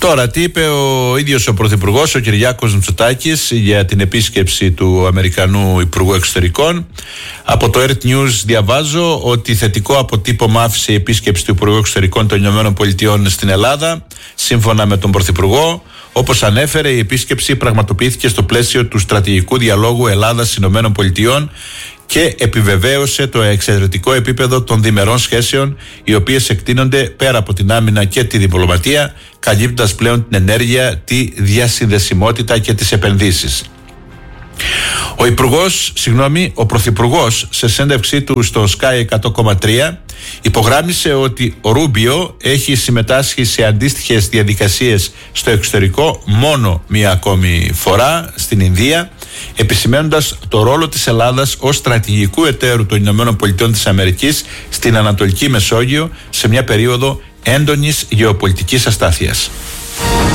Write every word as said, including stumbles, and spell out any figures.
Τώρα, τι είπε ο ίδιος ο Πρωθυπουργός, ο Κυριάκος Μητσοτάκης, για την επίσκεψη του Αμερικανού Υπουργού Εξωτερικών. Από το Earth News διαβάζω ότι θετικό αποτύπωμα άφησε η επίσκεψη του Υπουργού Εξωτερικών των Ηνωμένων Πολιτειών στην Ελλάδα, σύμφωνα με τον Πρωθυπουργό. Όπως ανέφερε, η επίσκεψη πραγματοποιήθηκε στο πλαίσιο του στρατηγικού διαλόγου Ελλάδας-Ηνωμένων Πολιτειών και επιβεβαίωσε το εξαιρετικό επίπεδο των διμερών σχέσεων, οι οποίες εκτείνονται πέρα από την άμυνα και τη διπλωματία, καλύπτοντας πλέον την ενέργεια, τη διασυνδεσιμότητα και τις επενδύσεις. Ο Υπουργός, συγγνώμη, ο Πρωθυπουργός, σε συνέντευξή του στο Sky εκατό κόμμα τρία, υπογράμμισε ότι ο Ρούμπιο έχει συμμετάσχει σε αντίστοιχες διαδικασίες στο εξωτερικό μόνο μία ακόμη φορά, στην Ινδία, επισημαίνοντας το ρόλο της Ελλάδας ως στρατηγικού εταίρου των Ηνωμένων Πολιτειών της Αμερικής στην Ανατολική Μεσόγειο σε μια περίοδο έντονης γεωπολιτικής αστάθειας.